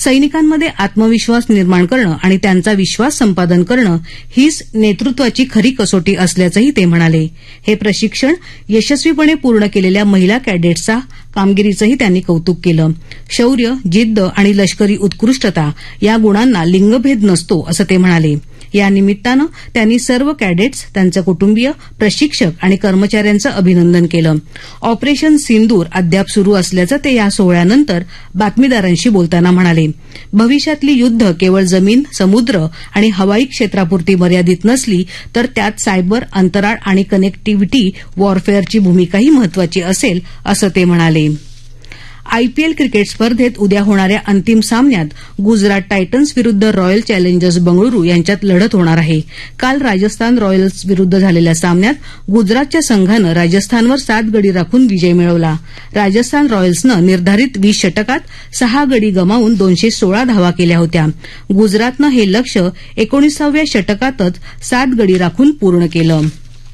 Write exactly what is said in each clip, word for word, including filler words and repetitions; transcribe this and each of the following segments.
सैनिकांमध्ये आत्मविश्वास निर्माण करणं आणि त्यांचा विश्वास संपादन करणं हीच नेतृत्वाची खरी कसोटी असल्याचंही ते म्हणाले. हे प्रशिक्षण यशस्वीपणे पूर्ण केलेल्या महिला कॅडेट्सचा कामगिरीचंही त्यांनी कौतुक केलं. शौर्य, जिद्द आणि लष्करी उत्कृष्टता या गुणांना लिंगभेद नसतो असं ते म्हणाले. या निमित्तानं त्यांनी सर्व कॅडेट्स, त्यांचे कुटुंबीय, प्रशिक्षक आणि कर्मचाऱ्यांचं अभिनंदन केलं. ऑपरेशन सिंदूर अद्याप सुरू असल्याचं ते या सोहळ्यानंतर बातमीदारांशी बोलताना म्हणाले. भविष्यातली युद्ध केवळ जमीन, समुद्र आणि हवाई क्षेत्रापुरती मर्यादित नसली तर त्यात सायबर, अंतराळ आणि कनेक्टिव्हिटी वॉरफेअरची भूमिकाही महत्वाची असेल असं ते म्हणाले. आयपीएल क्रिकेट स्पर्धेत उद्या होणाऱ्या अंतिम सामन्यात गुजरात टायटन्स विरुद्ध रॉयल चॅलेंजर्स बंगळुरू यांच्यात लढत होणार आहे. काल राजस्थान रॉयल्स विरुद्ध झालेल्या सामन्यात गुजरातच्या संघानं राजस्थानवर सात गडी राखून विजय मिळवला. राजस्थान रॉयल्सनं निर्धारित वीस षटकात सहा गडी गमावून दोनशे सोळा धावा केल्या होत्या. गुजरातनं हे लक्ष्य एकोणीसाव्या षटकातच सात गडी राखून पूर्ण केलं.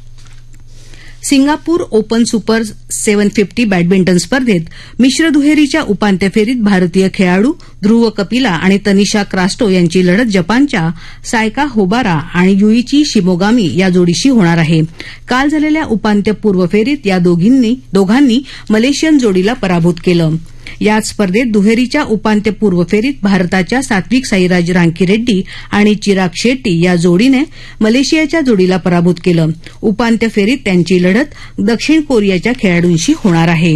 Singapore open super seven fifty badminton स्पर्धेत मिश्र दुहेरीच्या उपांत्य फेरीत भारतीय खेळाडू ध्रुव कपिला आणि तनिषा क्रास्टो यांची लढत जपानच्या सायका होबारा आणि युईची शिमोगामी या जोडीशी होणार आहे. काल झालेल्या उपांत्यपूर्व फेरीत या दोघांनी मलेशियन जोडीला पराभूत केलं. याच स्पर्धेत दुहेरीच्या उपांत्यपूर्व फेरीत भारताच्या सात्विक साईराज रांकीरेड्डी आणि चिराग शेट्टी या जोडीने मलेशियाच्या जोडीला पराभूत केलं. उपांत्य फेरीत त्यांची लढत दक्षिण कोरियाच्या खेळाडूंशी होणार आहे.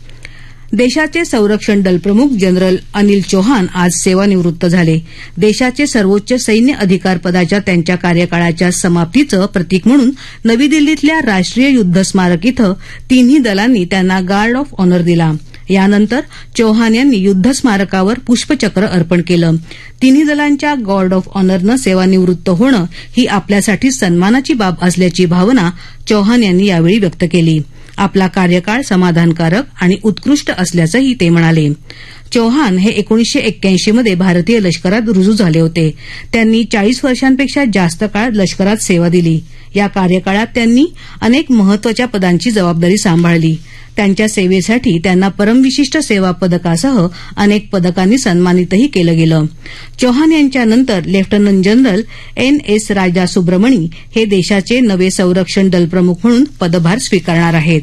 देशाचे संरक्षण दलप्रमुख जनरल अनिल चौहान आज सेवानिवृत्त झाले. देशाचे सर्वोच्च सैन्य अधिकार पदाच्या त्यांच्या कार्यकाळाच्या समाप्तीचं प्रतीक म्हणून नवी दिल्लीतल्या राष्ट्रीय युद्ध स्मारक इथं तिन्ही दलांनी त्यांना गार्ड ऑफ ऑनर दिला. यानंतर चौहान यांनी युद्ध स्मारकावर पुष्पचक्र अर्पण केलं. तिन्ही दलांच्या गार्ड ऑफ ऑनरनं सेवानिवृत्त होणं ही आपल्यासाठी सन्मानाची बाब असल्याची भावना चौहान यांनी यावेळी व्यक्त केली. आपला कार्यकाळ समाधानकारक आणि उत्कृष्ट असल्याचंही ते म्हणाले. चौहान हे एकोणीसशे एक्क्याऐंशी मध्ये भारतीय लष्करात रुजू झाले होते. त्यांनी चाळीस वर्षांपेक्षा जास्त काळ लष्करात सेवा दिली. या कार्यकाळात त्यांनी अनेक महत्वाच्या पदांची जबाबदारी सांभाळली. त्यांच्या सेवेसाठी त्यांना परमविशिष्ट सेवा पदकासह अनेक पदकांनी सन्मानितही केलं गेलं. चौहान यांच्यानंतर लेफ्टनंट जनरल एन एस राजा सुब्रमणी हे देशाचे नवे संरक्षण दलप्रमुख म्हणून पदभार स्वीकारणार आहेत.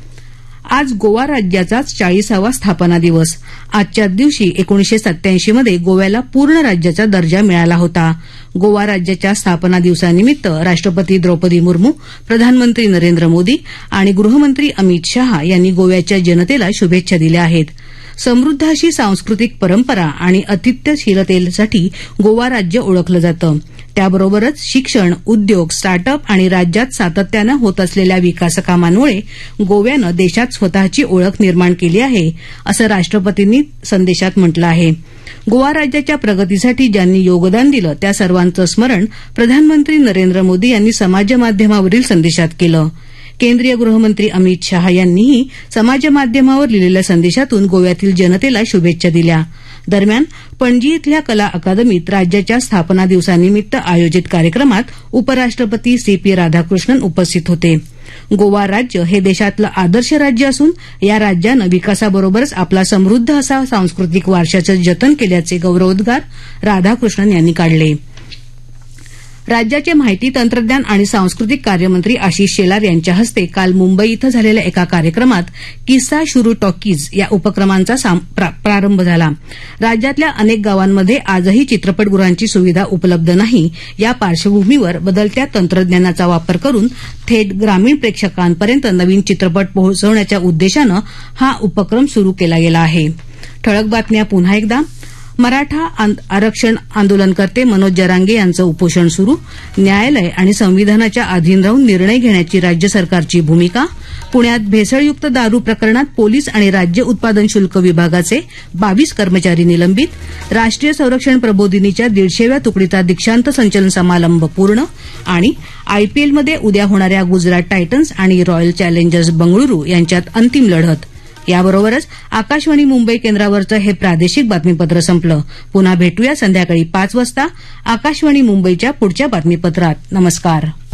आज गोवा राज्याचा चाळीसावा स्थापना दिवस. आजच्याच दिवशी एकोणीसशे सत्याऐंशी मध्ये गोव्याला पूर्ण राज्याचा दर्जा मिळाला होता. गोवा राज्याच्या स्थापना दिवसानिमित्त राष्ट्रपती द्रौपदी मुर्मू, प्रधानमंत्री नरेंद्र मोदी आणि गृहमंत्री अमित शहा यांनी गोव्याच्या जनतेला शुभेच्छा दिल्या आहेत. समृद्ध अशी सांस्कृतिक परंपरा आणि आतिथ्यशीलतेसाठी गोवा राज्य ओळखलं जातं. त्याबरोबरच शिक्षण, उद्योग, स्टार्टअप आणि राज्यात सातत्यानं होत असलेल्या विकासकामांमुळे गोव्यानं देशात स्वतःची ओळख निर्माण केली आहे, असं राष्ट्रपतींनी संदेशात म्हटलं आहे. गोवा राज्याच्या प्रगतीसाठी ज्यांनी योगदान दिलं त्या सर्वांचं स्मरण प्रधानमंत्री नरेंद्र मोदी यांनी समाजमाध्यमावरील संदेशात केलं. केंद्रीय गृहमंत्री अमित शहा यांनीही समाजमाध्यमावर लिहिलेल्या संदेशातून गोव्यातील जनतेला शुभेच्छा दिल्या. दरम्यान पणजी इथल्या कला अकादमीत राज्याच्या स्थापना दिवसानिमित्त आयोजित कार्यक्रमात उपराष्ट्रपती सी पी राधाकृष्णन उपस्थित होते. गोवा राज्य हे देशातलं आदर्श राज्य असून या राज्यानं विकासाबरोबरच आपला समृद्ध असा सांस्कृतिक वारशाचं जतन केल्याचे गौरवोद्गार राधाकृष्णन यांनी काढले. राज्याचे माहिती तंत्रज्ञान आणि सांस्कृतिक कार्यमंत्री आशिष शेलार यांच्या हस्ते काल मुंबई इथं झालेल्या एका कार्यक्रमात किस्सा शुरू टॉकीज या उपक्रमांचा प्रारंभ झाला. राज्यातल्या अनेक गावांमध्ये आजही चित्रपटगृहांची सुविधा उपलब्ध नाही. या पार्श्वभूमीवर बदलत्या तंत्रज्ञानाचा वापर करून थेट ग्रामीण प्रेक्षकांपर्यंत नवीन चित्रपट पोहोचवण्याच्या उद्देशानं हा उपक्रम सुरू केला गेला आहे. ठळक बातम्या पुन्हा एकदा. मराठा आरक्षण आंदोलनकर्ते मनोज जरांगे यांचं उपोषण सुरू. न्यायालय आणि संविधानाच्या अधीन राहून निर्णय घेण्याची राज्य सरकारची भूमिका. पुण्यात भेसळयुक्त दारू प्रकरणात पोलीस आणि राज्य उत्पादन शुल्क विभागाचे बावीस कर्मचारी निलंबित. राष्ट्रीय संरक्षण प्रबोधिनीच्या दीडशेव्या तुकडीचा दीक्षांत संचलन समारंभ पूर्ण. आणि आयपीएलमध्ये उद्या होणाऱ्या गुजरात टायटन्स आणि रॉयल चॅलेंजर्स बंगळुरू यांच्यात अंतिम लढत. याबरोबरच आकाशवाणी मुंबई केंद्रावरचं हे प्रादेशिक बातमीपत्र संपलं. पुन्हा भेटूया संध्याकाळी पाच वाजता आकाशवाणी मुंबईच्या पुढच्या बातमीपत्रात. नमस्कार.